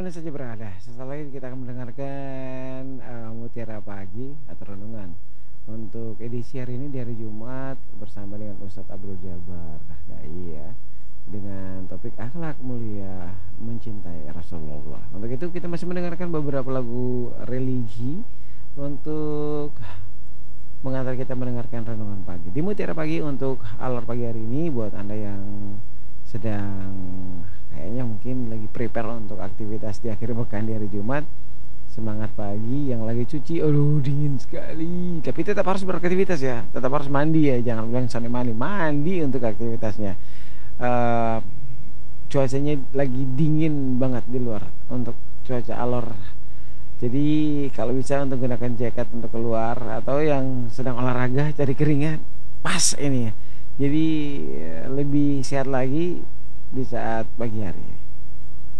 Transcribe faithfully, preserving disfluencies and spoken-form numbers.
mana saja berada, sesaat lagi kita akan mendengarkan uh, Mutiara Pagi atau Renungan untuk edisi hari ini di hari Jumat bersama dengan Ustadz Abdul Jabar Dai ya, dengan topik akhlak mulia mencintai Rasulullah. Untuk itu kita masih mendengarkan beberapa lagu religi untuk mengantar kita mendengarkan renungan pagi di Mutiara Pagi untuk alor pagi hari ini. Buat anda yang sedang kayaknya mungkin lagi prepare untuk aktivitas di akhir pekan di hari Jumat, semangat pagi. Yang lagi cuci, aduh dingin sekali, tapi tetap harus beraktivitas ya, tetap harus mandi ya, jangan bilang sampai mandi mandi untuk aktivitasnya. uh, Cuacanya lagi dingin banget di luar untuk cuaca alor, jadi kalau bisa untuk gunakan jaket untuk keluar, atau yang sedang olahraga cari keringat pas ini ya. Jadi eh, lebih sehat lagi di saat pagi hari.